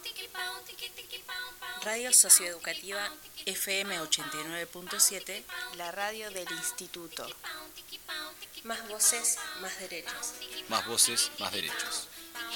Radio Socioeducativa FM 89.7, la radio del Instituto. Más voces, más derechos. Más voces, más derechos.